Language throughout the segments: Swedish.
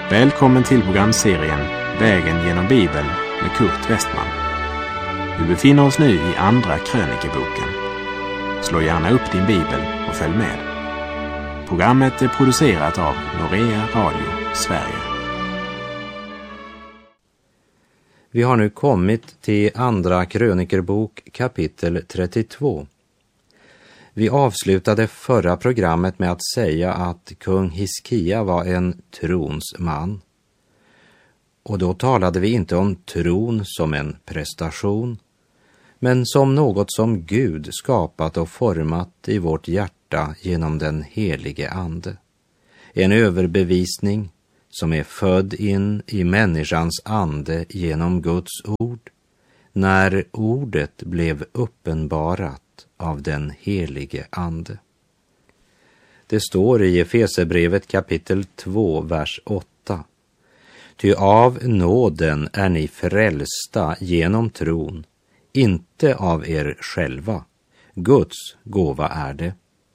Välkommen till programserien Vägen genom Bibeln med Kurt Westman. Vi befinner oss nu i Andra krönikeboken. Slå gärna upp din bibel och följ med. Programmet är producerat av Norea Radio Sverige. Vi har nu kommit till Andra krönikerbok kapitel 32. Vi avslutade förra programmet med att säga att kung Hiskia var en trons man. Och då talade vi inte om tron som en prestation, men som något som Gud skapat och format i vårt hjärta genom den helige ande. En överbevisning som är född in i människans ande genom Guds ord, när ordet blev uppenbarat av den helige ande. Det står i Efesierbrevet kapitel 2, vers 8. Ty av nåden är ni frälsta genom tron, inte av er själva. Guds gåva är det.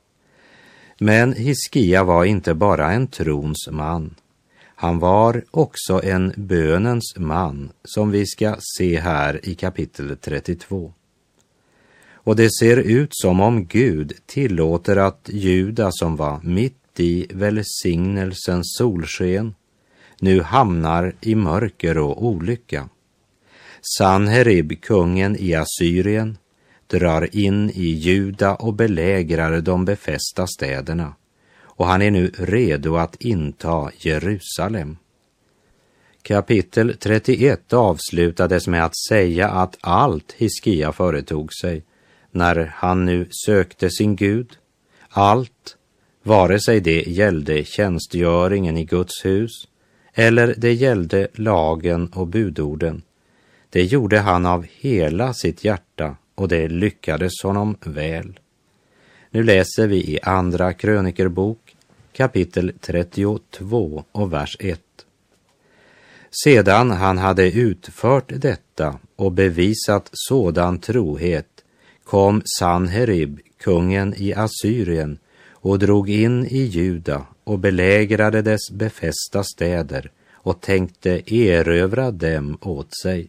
Men Hiskia var inte bara en trons man. Han var också en bönens man, som vi ska se här i kapitel 32. Och det ser ut som om Gud tillåter att Juda, som var mitt i välsignelsens solsken, nu hamnar i mörker och olycka. Sanherib, kungen i Assyrien, drar in i Juda och belägrar de befästa städerna, och han är nu redo att inta Jerusalem. Kapitel 31 avslutades med att säga att allt Hiskia företog sig när han nu sökte sin Gud, allt, vare sig det gällde tjänstgöringen i Guds hus eller det gällde lagen och budorden, det gjorde han av hela sitt hjärta, och det lyckades honom väl. Nu läser vi i Andra krönikerbok kapitel 32 och vers 1. Sedan han hade utfört detta och bevisat sådan trohet, kom Sanherib, kungen i Assyrien, och drog in i Juda och belägrade dess befästa städer och tänkte erövra dem åt sig.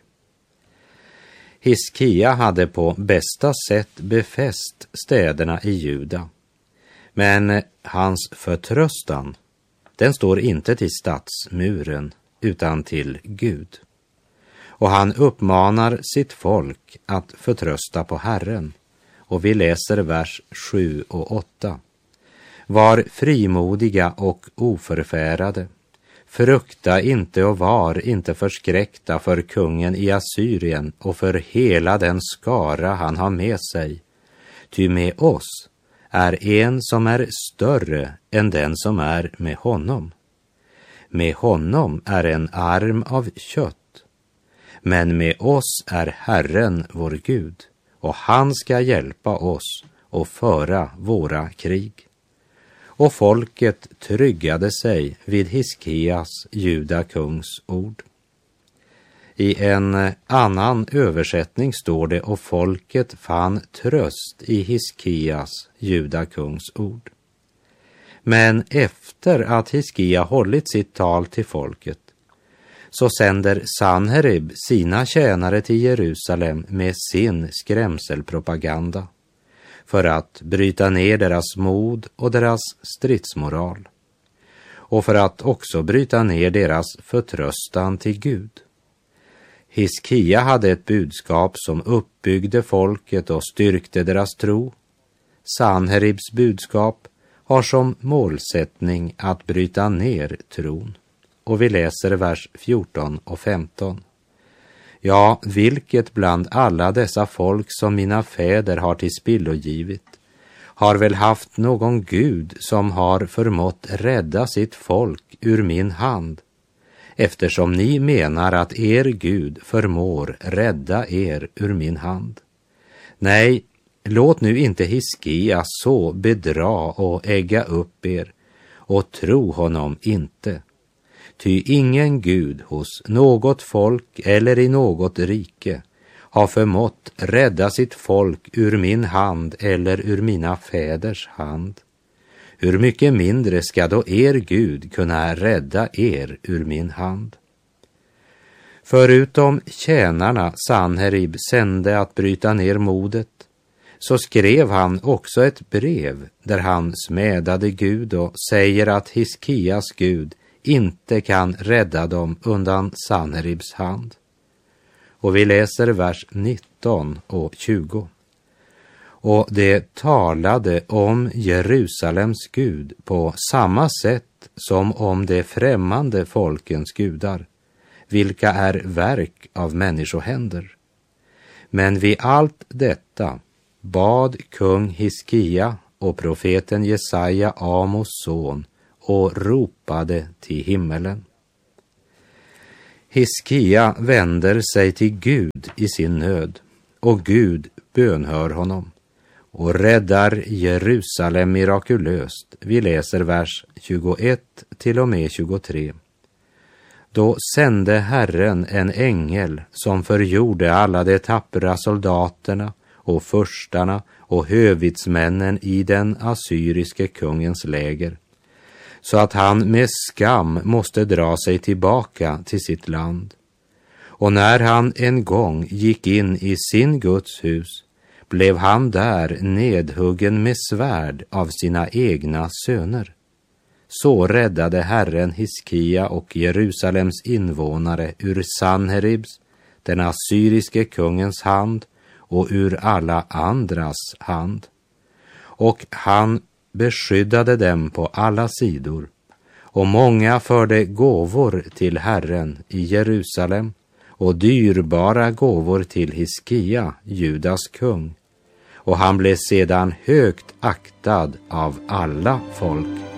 Hiskia hade på bästa sätt befäst städerna i Juda, men hans förtröstan, den står inte till stadsmuren utan till Gud. Och han uppmanar sitt folk att förtrösta på Herren. Och vi läser vers 7 och 8. Var frimodiga och oförfärade. Frukta inte och var inte förskräckta för kungen i Assyrien och för hela den skara han har med sig. Ty med oss är en som är större än den som är med honom. Med honom är en arm av kött. Men med oss är Herren vår Gud, och han ska hjälpa oss och föra våra krig. Och folket tryggade sig vid Hiskias, Juda kungs ord. I en annan översättning står det, och folket fann tröst i Hiskias, Juda kungs ord. Men efter att Hiskia hållit sitt tal till folket, så sänder Sanherib sina tjänare till Jerusalem med sin skrämselpropaganda för att bryta ner deras mod och deras stridsmoral, och för att också bryta ner deras förtröstan till Gud. Hiskia hade ett budskap som uppbyggde folket och styrkte deras tro. Sanheribs budskap har som målsättning att bryta ner tron. Och vi läser vers 14 och 15. Ja, vilket bland alla dessa folk som mina fäder har till spillogivit, har väl haft någon Gud som har förmått rädda sitt folk ur min hand, eftersom ni menar att er Gud förmår rädda er ur min hand. Nej, låt nu inte Hiskia så bedra och ägga upp er, och tro honom inte. Ty ingen Gud hos något folk eller i något rike har förmått rädda sitt folk ur min hand eller ur mina fäders hand. hur mycket mindre ska då er Gud kunna rädda er ur min hand? Förutom tjänarna Sanherib sände att bryta ner modet, så skrev han också ett brev där han smädade Gud och säger att Hiskias Gud inte kan rädda dem undan Sanheribs hand. Och vi läser vers 19 och 20. Och det talade om Jerusalems Gud på samma sätt som om de främmande folkens gudar, vilka är verk av människohänder. Men vid allt detta bad kung Hiskia och profeten Jesaja, Amos son, och ropade till himmelen. Hiskia vänder sig till Gud i sin nöd, och Gud bönhör honom och räddar Jerusalem mirakulöst. Vi läser vers 21 till och med 23. Då sände Herren en ängel som förgjorde alla de tappra soldaterna och förstarna och hövitsmännen i den assyriske kungens läger, så att han med skam måste dra sig tillbaka till sitt land. Och när han en gång gick in i sin Guds hus, blev han där nedhuggen med svärd av sina egna söner. Så räddade Herren Hiskia och Jerusalems invånare ur Sanheribs, den assyriske kungens hand, och ur alla andras hand. Och han beskyddade dem på alla sidor, och många förde gåvor till Herren i Jerusalem och dyrbara gåvor till Hiskia, Judas kung. Och han blev sedan högt aktad av alla folk.